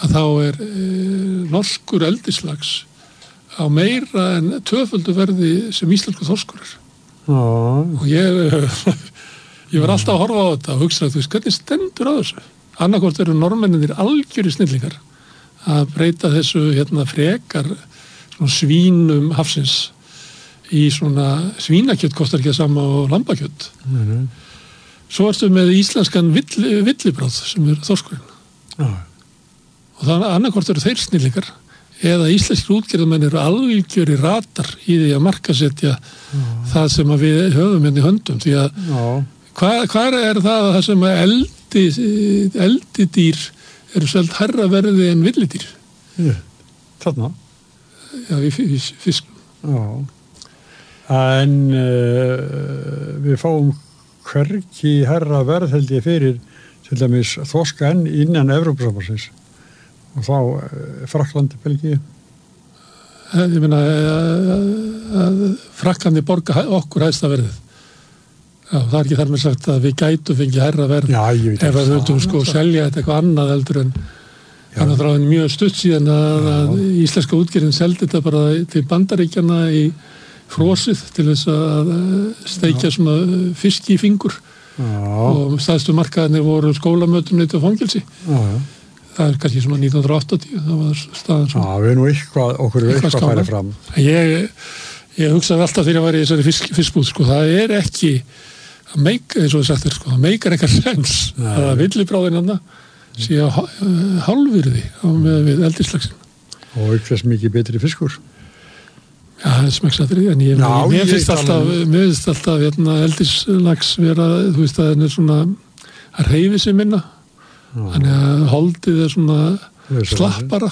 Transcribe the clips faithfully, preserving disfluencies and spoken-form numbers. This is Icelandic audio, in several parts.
að þá er e, norskur eldislax á meira en tvöföldu verði sem íslensku þorskur er. Já. Og ég, ég var alltaf að horfa á þetta og hugsa að þú veist, hvernig stendur á þessu? Annarkvort eru norrmennir algjöri snillingar að breyta þessu hérna frekar svona svínum hafsins í svona svínakjött kostar ekki að sama og lambakjött. Mm-hmm. Svo ertu með íslenskan vill, villibráð sem er þorskurinn. Já. Og þannig annarkvort eru þeir snillingar eða íslenskir útgerðarmenn eru algjöri ratar í því að markasetja Já. Það sem að við höfum henni höndum því að hvað, hvað er það að það sem að eldi, eldi dýr eru seld hærra verði en villidýr? Já, þarna. Já, í fiskum. Já. En uh, við fáum hvergi hærra verð held ég fyrir til dæmis þorska enn innan Evrópusambandsins. Og þá Frakklandi, Belgíu. Ég meina að Frakklandi borga okkur hæsta verðið. Já, það er ekki þar með sagt að við gætum fengið hærra verð. Já, ég veit ef að við höfum sko selja þetta eitthvað annað heldur en þannig að það er mjög stutt síðan að, að íslenska útgerðin seldi þetta bara til Bandaríkjanna í frosið til þess að steikja svona fisk í fingur. Já. Og stæðstu markaðinni voru skólamötunni til fangelsi. Já, já. Það er kannski svona nítján hundruð áttatíu, það var staðan svona. Já, við erum nú eitthvað, okkur er eitthvað að færa fram. Ég, ég hugsaði alltaf þegar ég var í þessari fisk, fiskbúð, sko, það er ekki, það meikar, eins og það sagt er, sko, það meikar eitthvað sens að það villibráðin hann sé að hálfvirði á með við eldislagsin. Og eitthvað mikið betri fiskur. Já, það er smekksatri, en ég, Já, ég, ég finnst alltaf, mér finnst alltaf, hérna, eldislags vera, þú veist, að það er svona, að reyfi sig minna. Þannig að holdið er svona slappara.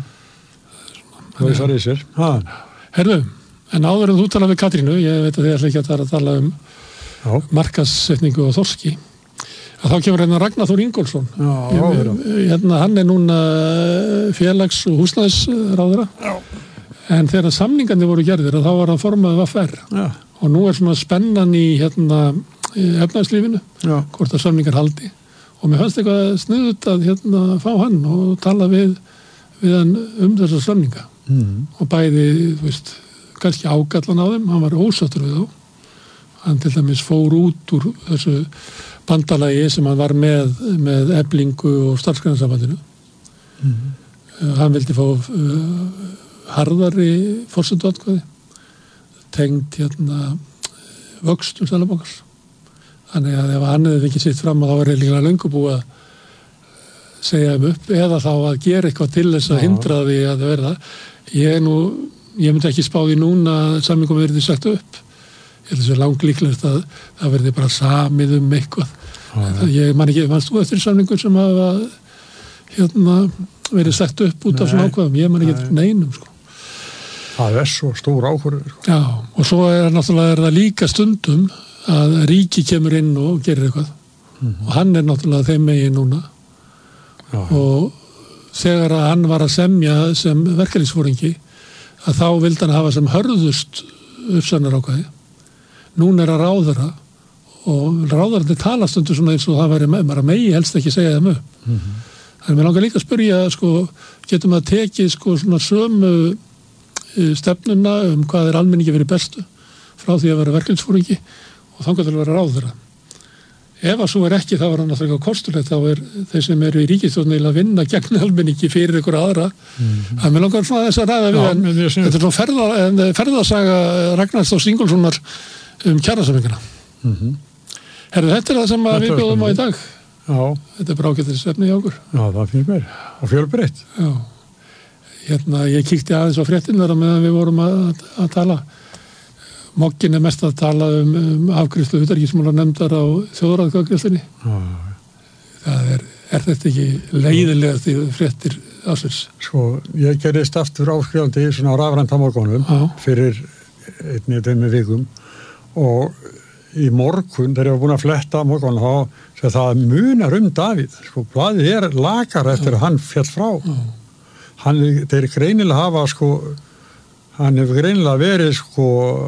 Það er það í sér. Herðu, en áður en þú tala við Katrínu, ég veit að þið ætla ekki að tala, tala um Já. Markaðssetningu og þorski, að þá kemur hérna Ragnar Þór Ingólfsson. Já, ég, hérna, hann er núna félags- og húsnæðisráðherra. Já. En þegar samningarnir voru gerðir, þá var hann formaður V R. Já. Og nú er svona spennan í hérna, efnahagslífinu, hvort að samningar haldi. Og mér fannst eitthvað sniðut að hérna fá hann og tala við, við hann um þessa samninga. Mm. Og bæði, þú veist, kannski ágallan á þeim, hann var ósáttur við þá. Hann til dæmis fór út úr þessu bandalagi sem hann var með, með Eflingu og starfsgreinasambandinu. Mm. Uh, hann vildi fá uh, harðari forsenduatkvæði, tengd hérna vöxtum Seðlabankans. Þannig að ef hann hefði ekki sitt fram að þá er líka löngu búið að segja um upp eða þá að gera eitthvað til þess að hindra því að það verða. Ég, nú, ég myndi ekki spá því núna að samningum verði sagt upp. Ég held þessu langlíklegt að það verði bara samið um eitthvað. Það, ég man ekki, mannst þú eftir samningur sem hafa hérna, verið sagt upp út af svona ákvæðum? Ég man ekki eftir neinum, sko. Það er svo stór ákvörður. Já, og svo er náttúrulega er það líka stundum að ríki kemur inn og gerir eitthvað. Mm-hmm. Og hann er náttúrulega þeim megin núna. Já. Og þegar að hann var að semja sem verkalýðsforingi að þá vildi hann hafa sem hörðust uppsannar ákvæði. Núna er að ráðara og ráðarandi tala stundur svona eins og það væri með, bara megi helst ekki segja það með. Mm-hmm. Þannig mér langar líka að spyrja, sko, getum að tekið sko svona sömu stefnuna um hvað er almenningi verið bestu frá því að vera verkalýðsforingi og þannig að vera ráðherra. Ef að svo er ekki, þá er hann náttúrulega kostulegt, þá er þeir sem eru í ríkisstjórn að vinna gegn almenningi fyrir ykkur aðra. Mm-hmm. Það er mér langar svona þess að ræða við, Já, en þetta er svona ferða, en, ferðasaga Ragnars Þórs Ingólfssonar um kjarasamningana. Mm-hmm. Herðu, þetta er það sem við bjóðum á í dag. Já. Þetta er bara ágættis efni í okkur. Já, það finnst mér. Og fjölbreytt. Já. Hérna, ég kíkti aðeins á fréttinnar meðan við vorum að, að tala. Moggin er mest að tala um, um afgreiðslu utanríkismálanefndar á þjóðaratkvæðagreiðslunni. Það er, er þetta ekki leiðilegast í fréttir ársins? Sko, ég gerðist aftur áskrifandi svona á rafrænt á morgunum fyrir einni tveimur vikum og í morgun þegar ég var búin að fletta morgun þá segði það munar um Davíð. Sko, blaðið er lakar eftir að hann fjall frá. Já. Hann, þeir greinilega hafa sko hann hefur greinilega verið sko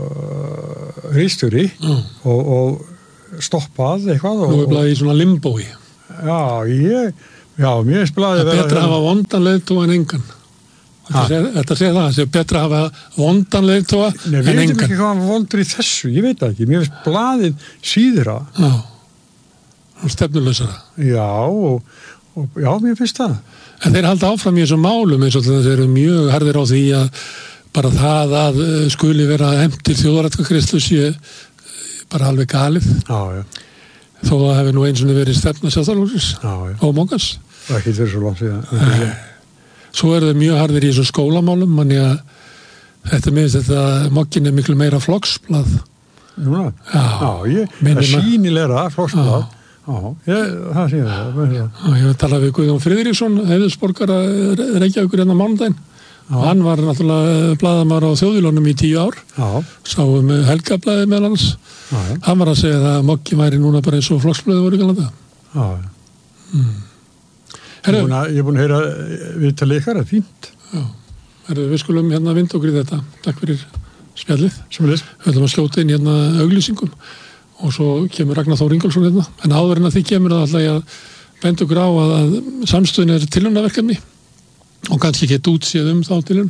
rístjóri mm. og, og stoppað eitthvað. Nú er blaðið í svona limbói. Já, ég Já, mér finnst blaðið að betra að hafa vondan leiðtóa en engan. Þetta segir það, það er betra að hafa vondan leiðtóa en engan. Nei, við veitum ekki hvað vondur í þessu, ég veit það ekki. Mér finnst blaðið síðra. Já, og stefnulausara. Já, og, og já, mér finnst það. En þeir halda áfram í þessum málum eins og þeir eru mjög harðir á því að bara það að skuli vera hefnt til þjóðaratkvæðagreiðslu sé bara alveg galið. Já, já. Þó að það hefur nú eins og verið stefna Sjálfstæðisflokksins og Mókans. Það er ekki fyrir svo langt síðan. Svo eru þeir mjög harðir í þessum skólamálum, manni að þetta minnst þetta Mókin er miklu meira flokksblað. Núna? Já, já ég, það er sínilegra flokksblað. Já, ég, það sé það. Já, ég hef talað við Guðjón Friðriksson, heiðursborgara Reykjavíkur hérna mánudaginn. Hann var náttúrulega blaðamaður á Þjóðviljónum í tíu ár. Já. Sáum Helgablaðið meðal hans. Já, já. Hann var að segja að Moggi væri núna bara eins og flokksblöðu voru galanda. Já, já. Mm. Herru, ég er búin að heyra viðtalið ykkar, það er fínt. Já, herru, við skulum hérna vinda okkur í þetta. Takk fyrir spjallið. Sumuleiðis. Við ætlum að skjóta inn hérna auglýsingum og svo kemur Ragnar Þór Ingólfsson hérna. En áður en að því kemur það alltaf að benda okkur á að, að samstöðin er tilraunaverkefni og kannski ekki útséð um þá tilraun.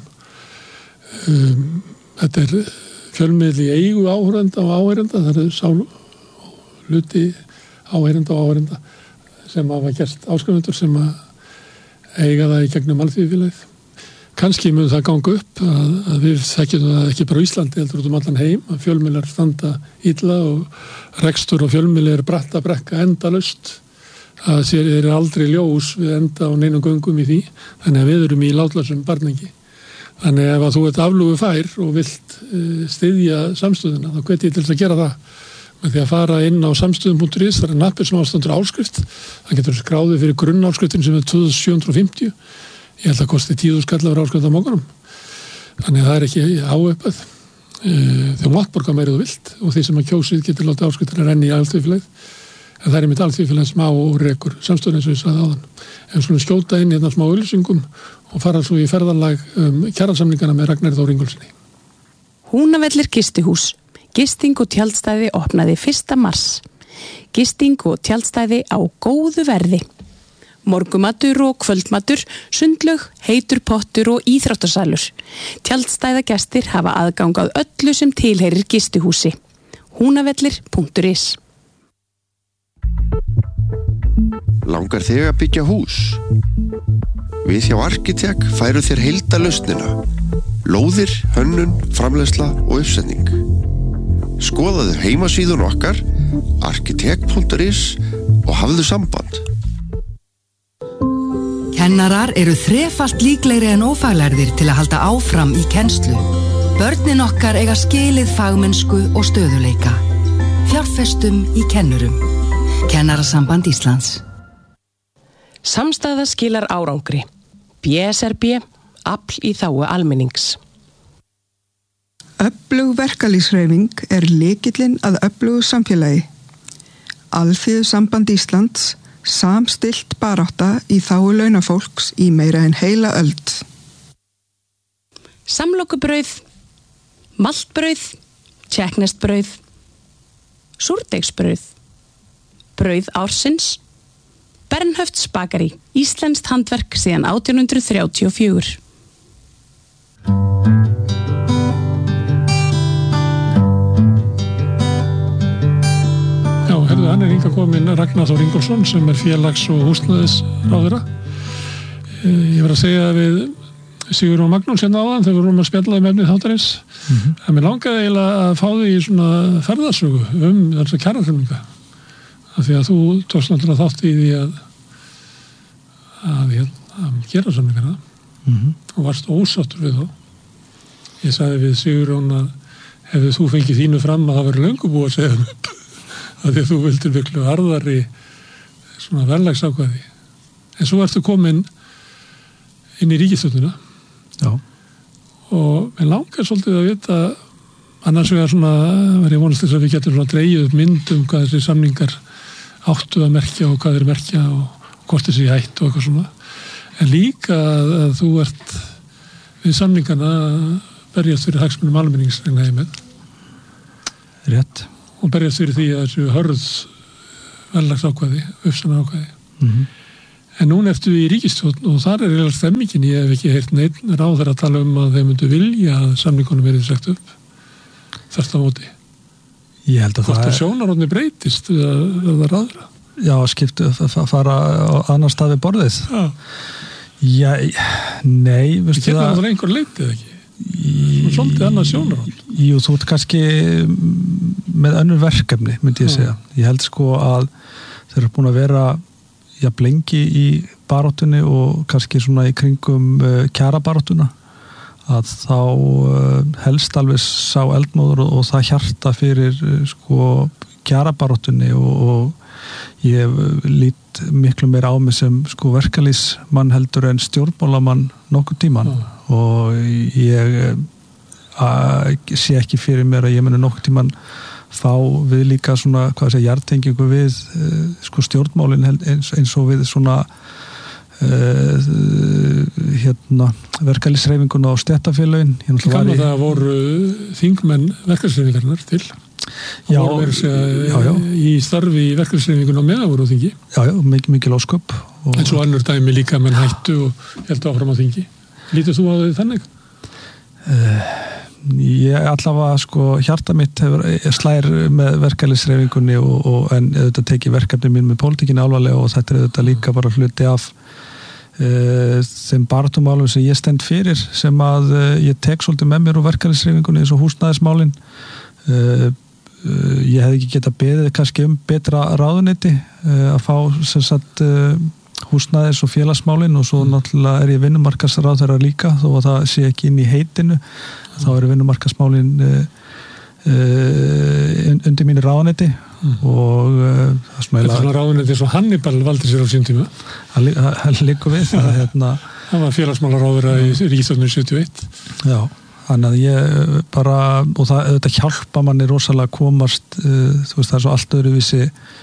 Um, þetta er fjölmiðl í eigu áhorenda og áheyrenda, það er sá hluti áheyrenda og áheyrenda sem hafa gert áskrifundur sem að eiga það í gegnum alþýðufélagið. Kannski mun það ganga upp að, að við þekkjum það ekki bara á Íslandi, heldur út um allan heim, að fjölmiðlar standa illa og rekstur og fjölmiðli er bratta brekka endalaust. Það sér er aldrei ljós við enda á neinum göngum í því, þannig að við erum í látlausum barningi. Þannig ef að þú ert aflugu fær og vilt uh, styðja samstöðuna, þá hvet ég til þess að gera það með því að fara inn á samstöðum punktur is, það er nappir sem ástandur áskrift, það getur skráðið fyrir grunnáskriftin sem er tvö þúsund sjö hundruð fimmtíu, ég held að kosti tíu þúsund skall að vera áskrift á morgunum, þannig að það er ekki áöpað, uh, þau mátt borga meira þú vilt og því sem að kjósið getur látið áskriftina renni í alþjóðfélagið, en það er mitt alþjóðfélagið smá og rekur samstöðun eins og ég sagði áðan. En svona skjóta inn í þetta smá auglýsingum og fara svo í ferðalag um kjarasamningana með Ragnar Þór Ingólfssoni. Húnavellir gistihús. Gisting og tjaldstæði opnaði fyrsta mars. Gisting og tjaldstæði á góðu verði. Morgumatur og kvöldmatur, sundlaug, heitur pottur og íþróttasalur. Tjaldstæðagestir hafa aðgang að öllu sem tilheyrir gistihúsi. húnavellir punktur is. Langar þig að byggja hús? Við hjá Arkitek færu þér heildalausnina. Lóðir, hönnun, framleiðsla og uppsetning. Skoðaðu heimasíðun okkar arkitek punktur is og hafðu samband. Kennarar eru þrefalt líklegri en ófaglærðir til að halda áfram í kennslu. Börnin okkar eiga skilið fagmennsku og stöðuleika. Fjárfestum í kennurum. Kennarasamband Íslands. Samstæða skilar árangri. B S R B, afl í þágu almennings. Öflug verkalýðshreyfing er lykillinn að öflugu samfélagi. Alþýðusamband Íslands, samstillt barátta í þágu launafólks í meira en heila öld. Samlokubrauð, maltbrauð, tékkneskt-brauð, súrdeigsbrauð, brauð ársins, Bernhöfts bakari, íslenskt handverk síðan átján hundruð þrjátíu og fjögur. Já, herðu, hann er hingað kominn Ragnar Þór Ingólfsson sem er félags- og húsnæðisráðherra. Ég var að segja við Sigurjón Magnús hérna áðan þegar við vorum að spjalla um efnið þáttarins mm-hmm. að mér langaði eiginlega að fá þig í svona ferðarsögu um þessa kjarasamninga. Af því að þú tókst náttúrulega þátt í því að að, að gera samningana mm-hmm. og varst ósáttur við þá. Ég sagði við Sigurjón að hefðu þú fengið þínu fram að það veri löngu búið að segja um upp af því að þú vildir miklu harðari svona verðlagsákvæði. En svo ertu komin inn í ríkisstjórnina. Já. Og mér langar svolítið að vita annars vegar svona var ég vonast þess að við getum svona dreigið upp mynd um hvað þessi samningar áttu að merkja og hvað þeir merkja og hvort þessi hætt og eitthvað svona. En líka að, að þú ert við samningana berjast fyrir hagsmunum almenningsregna heimið. Rétt. Og berjast fyrir því að þessu hörð verðlagsákvæði, uppsana ákvæði. Mm-hmm. En núna ertu í ríkisstjórn og þar er eiginlega stemmingin, ég hef ekki heyrt neinn ráðherra að tala um að þeir myndu vilja að samningunum verið sagt upp. Þarft á móti. Ég held að Hvort það er sjónarhóðni breytist við að verða ráðherra? Já, skiptu, fara á annar stað við borðið. Já. Já, nei, veistu það. Það getur náttúrulega einhver leitið ekki. Í, svolítið annað sjónarhóð. Jú, þú ert kannski með önnur verkefni, myndi ég segja. Ég held sko að þeir eru búin að vera jafn lengi í baráttunni og kannski svona í kringum uh, kjarabaráttuna að þá uh, helst alveg sá eldmóður og, og það hjarta fyrir uh, sko kjarabaráttunni og, og ég lít miklu meira á mig sem sko verkalýsmann heldur en stjórnmálamann nokkuð tíman mm. og ég uh, sé ekki fyrir mér að ég muni nokkuð tíman fá við líka svona, hvað sé, jartengingu við uh, sko stjórnmálin eins, eins og við svona uh, hérna verkalýshreyfinguna og stéttarfélögin. Kannu það voru þingmenn verkalýshreyfingarnar til? Já, já, já. Í starfi í verkalýshreyfingun á meðan voru á þingi? Já, já, mikil, mikil ósköp. Og... En svo annur dæmi líka menn hættu og held áfram á þingi. Lítur þú á því þannig? Uh, Ég allavega sko hjarta mitt hefur slær með verkalýshreyfingunni og, og en auðvitað teki verkefni mín með pólitíkinni alvarlega og þetta er auðvitað líka bara hluti af uh, þeim baráttumálum sem ég stend fyrir sem að uh, ég tek svolítið með mér úr verkalýshreyfingunni eins og húsnæðismálin uh, uh, ég hef ekki getað beðið kannski um betra ráðuneyti uh, að fá sem sagt uh, húsnæðis og félagsmálin og svo náttúrulega er ég vinnumarkaðsráðherra líka þó að það sé ekki inn í heitinu þá eru vinnumarkaðsmálin uh, uh, undir mínu ráðuneyti mm. og uh, Þetta er svona ráðuneyti eins og Hannibal valdi sér á sín tíma Það liggur við það, hérna, Það var félagsmálaráðherra í ríkisstjórninni sjötíu og eitt Já, þannig að ég bara og það auðvitað hjálpa manni rosalega að komast uh, þú veist það er svo allt öðruvísi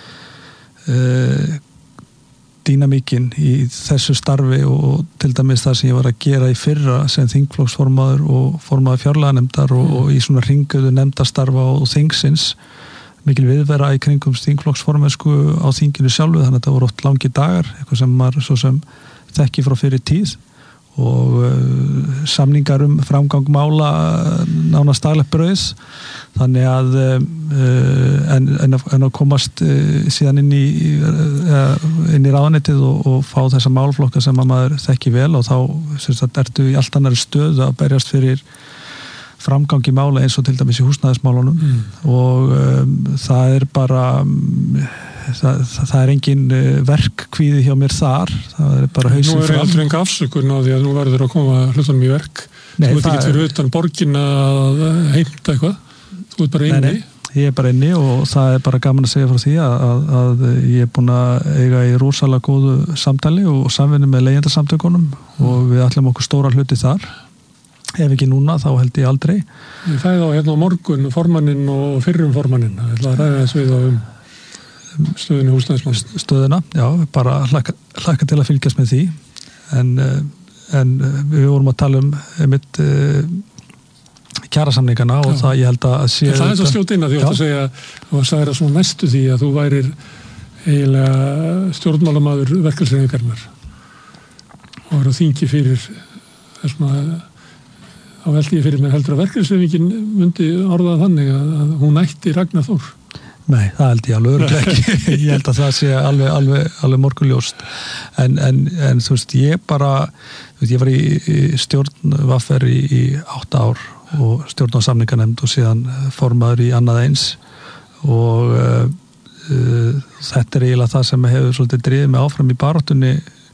uh, dýnamíkin í þessu starfi og til dæmis það sem ég var að gera í fyrra sem þingflokksformaður og formaður fjárlaganemndar og, og í svona ringuðu nefndastarfa og þingsins mikil viðvera í kringum þingflokksformennsku á þinginu sjálfu þannig að þetta voru oft langi dagar eitthvað sem maður svo sem þekki frá fyrir tíð og uh, samningar um framgang mála nánast daglegt brauð þannig að uh, en, en, að, en að komast uh, síðan inn í uh, inn í ráðuneytið og, og fá þessa málflokka sem að maður þekki vel og þá sem sagt, ertu í allt annari stöðu að berjast fyrir framgangi mála eins og til dæmis í húsnæðismálunum mm. og um, það er bara um, það, það, það er engin verkkvíði hjá mér þar það er bara hausinn fram. Nú er aldrei enga afsökun á því að nú verður að koma hlutunum í verk Nei, þú ert ekki fyrir utan borgin að heimta eitthvað þú ert bara inni nei, nei, ég er bara inni og það er bara gaman að segja frá því að, að, að ég er búin að eiga í rosalega góðu samtali og samvinnu með leigjendasamtökunum mm. og við ætlum okkur stóra hluti þar ef ekki núna, þá held ég aldrei. Ég fæði á hérna á morgun formanninn og fyrrum formanninn. Það ætla að ræða þess við á um stöðinu húsnæðismál. Stöðuna, já, bara hlakka, hlakka til að fylgjast með því. En, en við vorum að tala um einmitt kjarasamningana og já. Það ég held að sé... Það er svo skjótt inn að því átt að segja og að sagði það svona næstu því að þú værir eiginlega stjórnmálamaður verkalýðshreyfingarinnar og eru þingi fyrir þessum að þá held ég fyrir mér heldur að verkalýðshreyfingin myndi orðað þannig að hún ætti Ragnar Þór. Nei, það held ég alveg örugglega ekki. Ég held að það sé alveg, alveg, alveg morgunljóst. En, en, en þú veist, ég bara, þú veist, ég var í, í stjórn V R í, í átta ár og stjórn á samninganefnd og síðan formaður í annað eins og uh, uh, þetta er eiginlega það sem hefur svolítið drifið mig áfram í baráttunni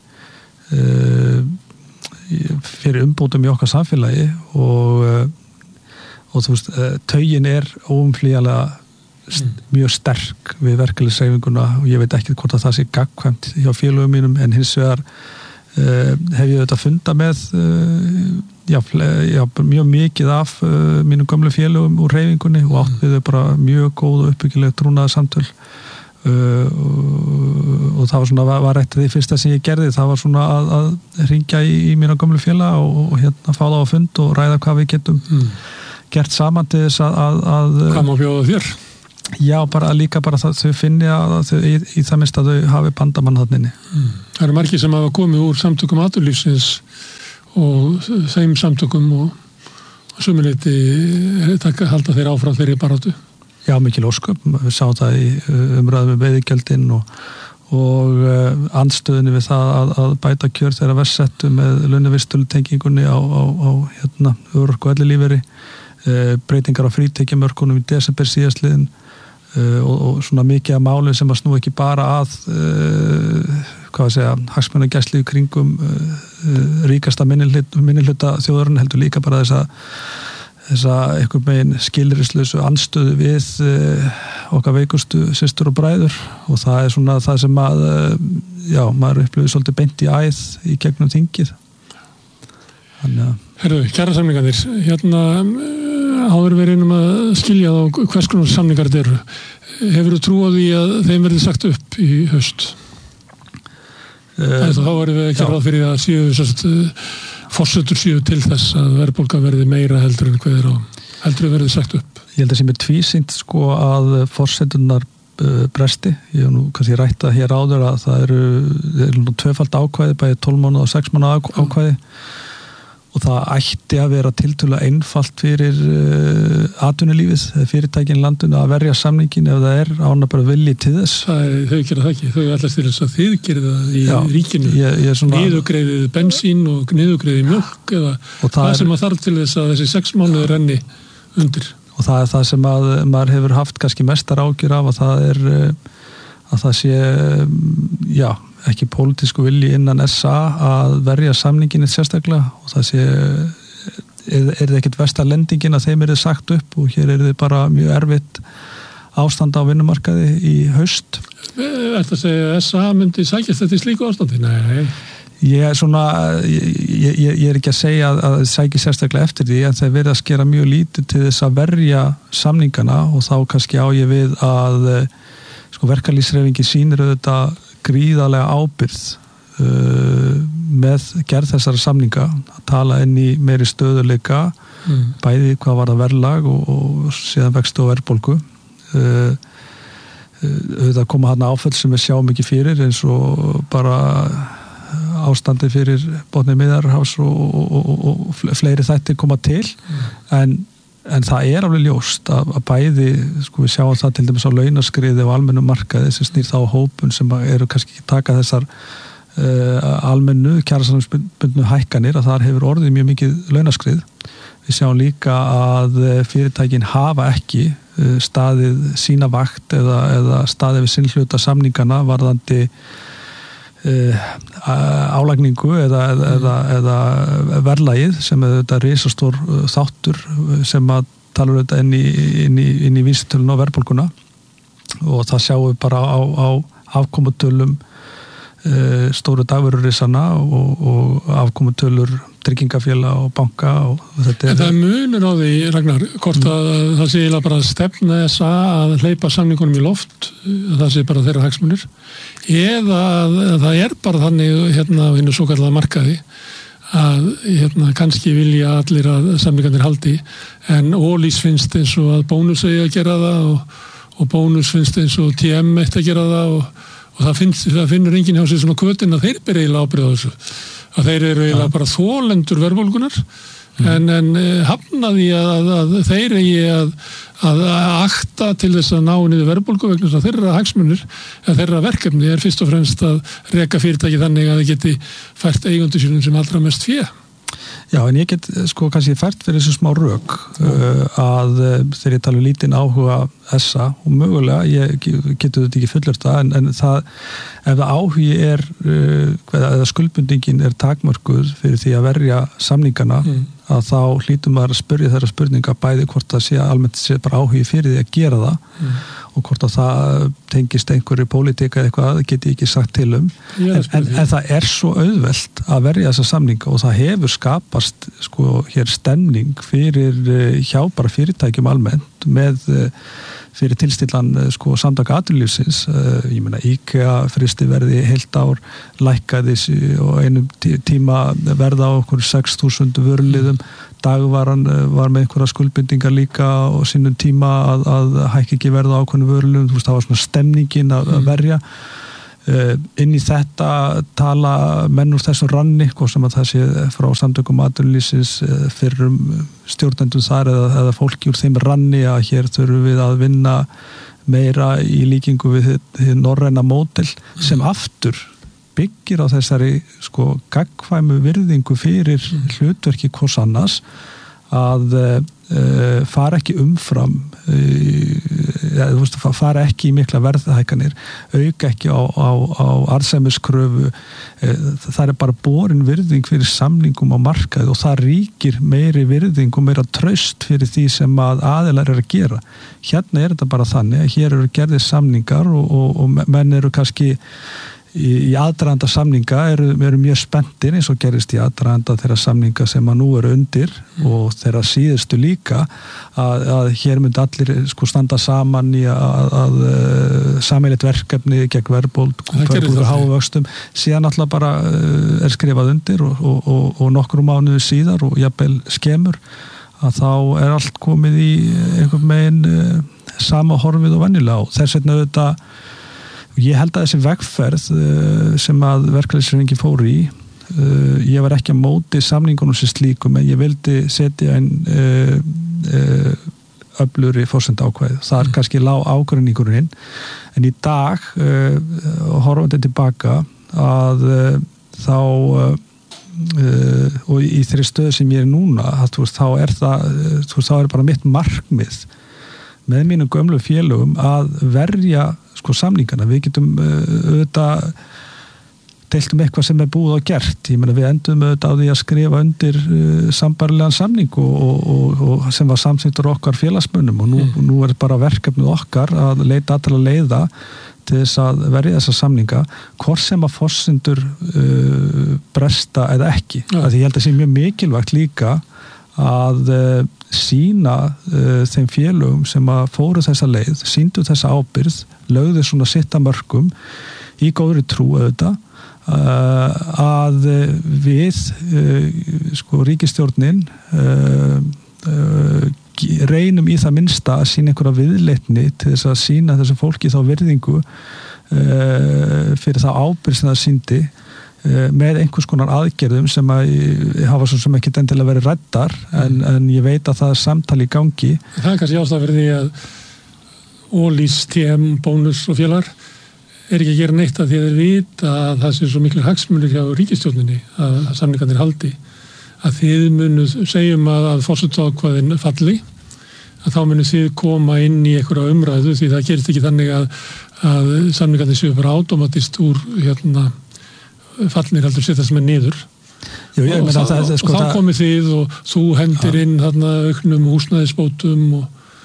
uh, fyrir umbótum í okkar samfélagi og, og þú veist, taugin er óumflýjanlega st- mm. mjög sterk við verkalýðshreyfinguna og ég veit ekki hvort að það sé gagnkvæmt hjá félögum mínum en hins vegar uh, hef ég þetta funda með uh, já, já, mjög mikið af uh, mínum gömlu félögum úr hreyfingunni og átt við þau bara mjög góð og uppbyggileg trúnaðar samtöl Uh, og, og það var svona var, var rétt því fyrsta sem ég gerði það var svona að, að ringja í, í mína gömlu félag og, og hérna fá það á fund og ræða hvað við getum mm. gert saman til þess að, að, að Hvað má bjóða þér? Já, bara líka bara það þau finni að þau í, í það minnst að þau hafi bandamann þarna. Mm. Það eru margir sem hafa komið úr samtökum atvinnulífsins og þeim samtökum og, og sömuleyti halda þeir áfram þeirri baráttu. Já, mikil ósköp. Við sáum það í umræðum með veiðigjöldin og, og uh, andstöðunni við það að, að bæta kjör þeirra versettu með launavísitölutengingunni á, á, á hérna, örorku og ellilífeyri, uh, breytingar á frítekjumörkunum í desember síðastliðin uh, og, og svona mikið af málum sem að snú ekki bara að uh, hvað að segja, hagsmunagæslu í kringum uh, ríkasta minnihluta þjóðurinn, heldur líka bara þessa þessa einhvern veginn skilyrðislausu andstöðu við uh, okkar veikustu systur og bræður og það er svona það sem að uh, já, maður upplifir svolítið beint í æð í gegnum þingið. Þannig að Herðu, kjarasamningarnir, hérna áður við reynum að skilja þá hvers konar samningar þetta eru. Hefur þú trú á því að þeim verði sagt upp í haust? Uh, þá erum við ekki ráð fyrir að síðu sérst forsetur síðu til þess að verðbólga verði meira heldur en hvað er á heldur en verði sagt upp. Ég held að sem er tvísýnt sko að forseturnar uh, bresti. Ég hef nú kannski rætt að hér áður að það eru, eru nú tvöfald ákvæði, bæði tólf mánuða og sex mánuða ákvæði og það ætti að vera tiltölulega einfalt fyrir uh, atvinnulífið, fyrirtækin landinu að verja samningin ef það er ána bara vilji til þess. Það er, þau gera það ekki, þau ætlast til þess að þið gerir það í Já, ríkinu, ég, ég svona... niðurgreiðið bensín og niðurgreiðið mjólk eða það sem að þarf til þess að þessi sex mánuður renni undir. Og það er það sem að maður hefur haft kannski mestar ágjur af að það er að það sé, já, ekki pólitísku vilji innan S A að verja samningin eitt sérstaklega og það sé, er, er það ekkert versta lendingin að þeim er þið sagt upp og hér er þið bara mjög erfitt ástand á vinnumarkaði í haust. Er það að segja að S A myndi sækjast þetta í slíku ástandi? Nei. Ég er svona, ég, ég, ég er ekki að segja að það sækir sérstaklega eftir því en það verið að skera mjög lítið til þess að verja samningana og þá kannski á ég við að sko verkalýðshreyfingin sýnir auðvitað gríðarlega ábyrgð uh, með gerð þessara samninga að tala inn í meiri stöðuleika mm. bæði hvað var það verðlag og, og síðan vexti og verðbólgu uh, auðvitað koma þarna áföll sem við sjáum ekki fyrir eins og bara ástandi fyrir botni Miðjarðarhafs og, og, og, og fleiri þættir koma til mm. en En það er alveg ljóst að, að bæði, sko við sjáum það til dæmis á launaskriði og almennu markaði sem snýr þá hópun sem eru kannski ekki taka þessar uh, almennu kjarasamningsbundnu hækkanir að þar hefur orðið mjög mikið launaskrið. Við sjáum líka að fyrirtækin hafa ekki uh, staðið sína vakt eða, eða staðið við sinn hluta samningana varðandi uh, álagningu eða, mm. eða, eða verðlagið sem er þetta risastór þáttur sem að tala um þetta inn í, inn í, inn í vísitölun og verðbólguna og það sjáum við bara á, á afkomutölum uh, stóru dagvörurisana og, og afkomutölur tryggingafélag og banka og þetta er... En það er munur á því, Ragnar, hvort að mm. það sé eiginlega bara stefna S A að hleypa samningunum í loft, það sé bara þeirra hagsmunir, eða að, að það er bara þannig hérna á hinnu svo kallaða markaði að hérna kannski vilja allir að samningarnir haldi, en Ólís finnst eins og að Bónus eigi að gera það og, og Bónus finnst eins og T M eitt að gera það og, og það, finnst, það finnur enginn hjá sig svona kvötin að þeir byrja eiginlega ábyrgð á þessu. Að þeir eru eiginlega ja. bara þolendur verðbólgunar mm. en, en hafna því að, að, að þeir eigi að, að akta til þess að ná niður verðbólgu vegna þess að þeirra hagsmunir eða þeirra verkefni er fyrst og fremst að reka fyrirtæki þannig að það geti fært eigundu sínum sem allra mest fé. Já, en ég get sko kannski fært fyrir þessu smá rök uh, að uh, þegar ég tala um lítinn áhuga S A og mögulega, ég getur þetta ekki fullert það, en, en það, ef það áhugi er, uh, eða skuldbundingin er takmörkuð fyrir því að verja samningana, mm. að þá hlýtur maður að spyrja þeirra spurninga bæði hvort það sé almennt sé bara áhugi fyrir því að gera það mm. og hvort að það tengist einhverju pólitíka eitthvað, það get ég ekki sagt til um en, en, en það er svo auðvelt að verja þessa samninga og það hefur skapast sko hér stemning fyrir hjá bara fyrirtækjum almennt út með fyrir tilstillan sko samtaka atvinnulífsins, ég meina IKEA fristi verði heilt ár lækkaði og einum tíma verða á okkur sex þúsund vöruliðum, dagvaran var með einhverja skuldbindingar líka og sinnum tíma að, að hækki ekki verða á ákveðnum vöruliðum, þú veist það var svona stemningin að, að verja. Uh, inn í þetta tala menn úr þessum ranni, hvað sem að það sé frá samtökum atvinnulífsins uh, fyrrum stjórnendum þar eða, eða fólki úr þeim ranni að hér þurfum við að vinna meira í líkingu við þið norræna módel sem aftur byggir á þessari sko gagnkvæmu virðingu fyrir hlutverki hvors annars að uh, fara ekki umfram uh, þú veist, fara ekki í mikla verðhækkanir, auka ekki á, á, á arðsemiskröfu, uh, það er bara borin virðing fyrir samningum á markaði og það ríkir meiri virðing og meira traust fyrir því sem að aðilar eru að gera. Hérna er þetta bara þannig að hér eru gerðir samningar og, og, og menn eru kannski í, í aðdraganda samninga eru, eru mjög spenntir eins og gerist í aðdraganda þeirra samninga sem að nú eru undir mm. og þeirra síðustu líka að, að hér myndi allir sko standa saman í að, að, að sameiginlegt verkefni gegn verðbólgu og hávöxtum, síðan alltaf bara er skrifað undir og, og, og, og nokkrum mánuði síðar og jafnvel skemur að þá er allt komið í einhvern megin sama horfið og venjulega og þess vegna auðvitað ég held að þessi vegferð uh, sem að verkalýðshreyfingin fór í uh, ég var ekki að móti samningunum sem slíkum en ég vildi setja einn uh, uh, öfluri forsendaákvæði. Það er mm. kannski lág ágreiningurinn en í dag uh, horfandi tilbaka að uh, þá uh, uh, og í þeirri stöðu sem ég er núna að, veist, þá er það veist, þá er bara mitt markmið með mínum gömlu félögum að verja sko samningana, við getum auðvitað deilt um eitthvað sem er búið og gert, ég meina við endum auðvitað á því að skrifa undir uh, sambarilegan samning og, og, og, og sem var samþykktur okkar félagsmönnum og nú, mm. nú er bara verkefnið okkar að leita allra leiða til þess að verja þessa samninga hvort sem að forsendur uh, bresta eða ekki, ja. Því ég held að það sé mjög mikilvægt líka að uh, sína uh, þeim félögum sem að fóru þessa leið, síndu þessa ábyrgð, lögðu svona sitta mörkum í góðri trú auðvitað uh, að við uh, sko ríkisstjórnin uh, uh, reynum í það minnsta að sína einhverja viðleitni til þess að sína þessu fólki þá virðingu uh, fyrir það ábyrgð sem það síndi með einhvers konar aðgerðum sem að hafa svo sem ekki endilega verið ræddar en, en ég veit að það er samtali í gangi. Það er kannski ástæða fyrir því að Ólís, T M, Bónus og félagar er ekki að gera neitt að því að þeir vita að það sé svo miklu hagsmunir hjá ríkisstjórninni að samningarnir haldi að þið munu segjum að, að forsetsákvæðin falli að þá munu þið koma inn í einhverja umræðu því það gerist ekki þannig að, að samningarnir séu bara automatist úr hérna fallnir heldur setja sem er niður Jú, ég, og, meina, það, það, sko, og þá komið þið og þú hendir ja. inn þarna auknum húsnæðisbótum og,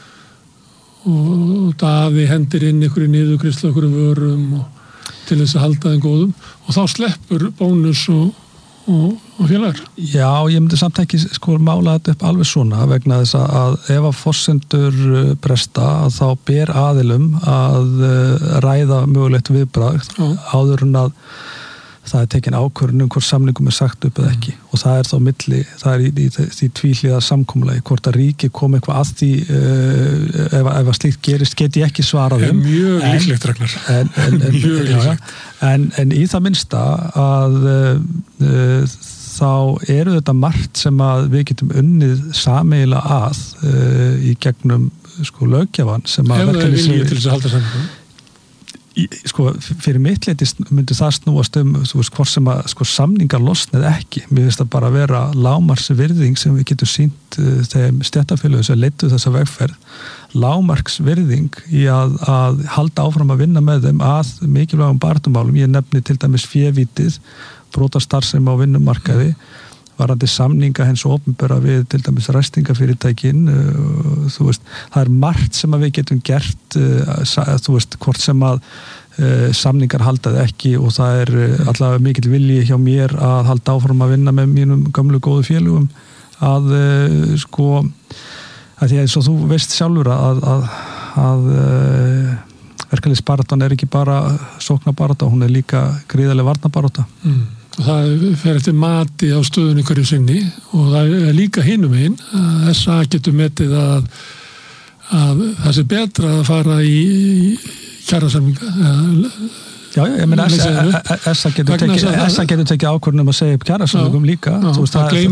og Daði hendir inn einhverju niðurgreiðslu einhverju vörum og til þess að halda þeim góðum og þá sleppur Bónus og, og, og félagar. Já, ég myndi samt ekki sko mála þetta upp alveg svona vegna þess að ef að forsendur bresta að þá ber aðilum að ræða mögulegt viðbragð áður en að það er tekin ákvörðun um hvort samningum er sagt upp eða ekki og það er þá milli, það er í, í, í, í tvíhliða samkomulagi, hvort að ríki kom eitthvað að því uh, ef, ef að slíkt gerist, get ég ekki svarað um mjög líklegt Ragnar en, en, en, mjög líklegt en, en í það minnsta að uh, uh, þá eru þetta margt sem að við getum unnið sameiginlega að uh, í gegnum sko löggjafan sem að ef það er viljið til þess að halda samningum Í, sko, fyrir mitt leiti myndi það snúast um þú veist, hvort sem að sko, samningar losnið ekki. Mér finnst það bara að vera lágmarks virðing sem við getum sýnt uh, þeim stéttarfélögum sem leiddu þessa vegferð. Lágmarks virðing í að, að halda áfram að vinna með þeim að mikilvægum barndumálum. Ég nefni til dæmis févítið, brotastarfsemi á vinnumarkaði, varandi samninga hins og opinbera við til dæmis ræstingafyrirtækin uh, þú veist, það er margt sem að við getum gert uh, þú veist, hvort sem að uh, samningar haldaði ekki og það er uh, allavega mikill vilji hjá mér að halda áfram að vinna með mínum gömlu góðu félögum að uh, sko að því að svo þú veist sjálfur að að, að uh, verkalýðsbaráttan er ekki bara sóknarbarátta, hún er líka gríðarleg varnarbarátta. Mm. Og það fer eftir mati á stöðunni hverju sinni og það er líka hinum einn að S A getur metið að, að það sé betra að fara í, í kjarasamninga. Já, ég meina S A getur tekið, S A getur tekið ákvörðun um að segja upp kjarasamningum líka. Já, þú veist, það, það